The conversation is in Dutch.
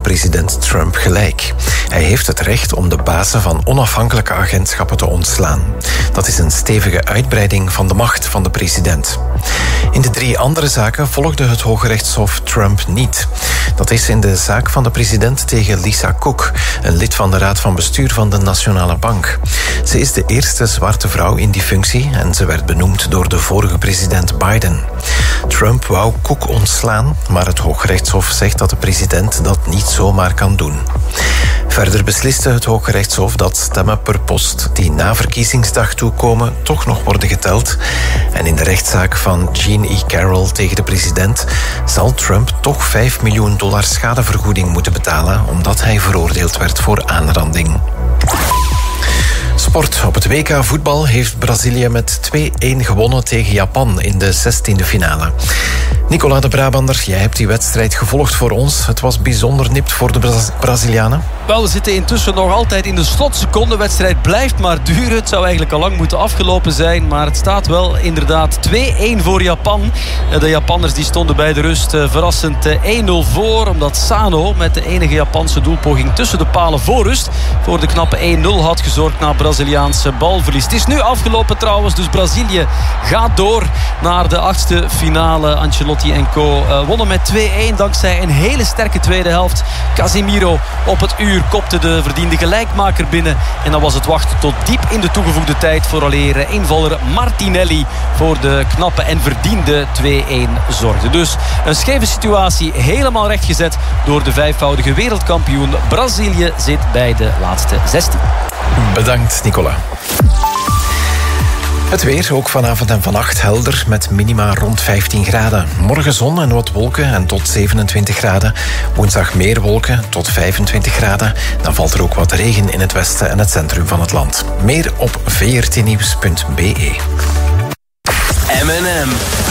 president Trump gelijk. Hij heeft het recht om de bazen van onafhankelijke agentschappen te ontslaan. Dat is een stevige uitbreiding van de macht van de president. In de 3 andere zaken volgde het Hooggerechtshof Trump niet. Dat is in de zaak van de president tegen Lisa Cook, een lid van de Raad van Bestuur van de Nationale Bank. Ze is de eerste zwarte vrouw in die functie en ze werd benoemd door de vorige president Biden. Trump wou Cook ontslaan, maar het Hooggerechtshof zegt dat de president dat niet zomaar kan doen. Verder besliste het Hooggerechtshof dat stemmen per post die na verkiezingsdag toekomen toch nog worden geteld. En in de rechtszaak van Jean E. Carroll tegen de president zal Trump toch $5 miljoen schadevergoeding moeten betalen omdat hij veroordeeld werd voor aanranding. Sport. Op het WK voetbal heeft Brazilië met 2-1 gewonnen tegen Japan in de 16e finale. Nicola de Brabander, jij hebt die wedstrijd gevolgd voor ons. Het was bijzonder nipt voor de Brazilianen. Wel, we zitten intussen nog altijd in de slotseconde. De wedstrijd blijft maar duren. Het zou eigenlijk al lang moeten afgelopen zijn. Maar het staat wel inderdaad 2-1 voor Japan. De Japanners die stonden bij de rust verrassend 1-0 voor. Omdat Sano met de enige Japanse doelpoging tussen de palen voor rust voor de knappe 1-0 had gezorgd na Braziliaanse balverlies. Het is nu afgelopen trouwens. Dus Brazilië gaat door naar de 8e finale. Ancelotti en co. Wonnen met 2-1 dankzij een hele sterke tweede helft. Casemiro op het uur kopte de verdiende gelijkmaker binnen. En dan was het wachten tot diep in de toegevoegde tijd vooraleer invaller Martinelli voor de knappe en verdiende 2-1 zorgde. Dus een scheve situatie helemaal rechtgezet door de 5-voudige wereldkampioen. Brazilië zit bij de laatste 16. Bedankt, Nicola. Het weer, ook vanavond en vannacht helder met minima rond 15 graden. Morgen zon en wat wolken en tot 27 graden. Woensdag meer wolken tot 25 graden. Dan valt er ook wat regen in het westen en het centrum van het land. Meer op vrtnieuws.be. M&M.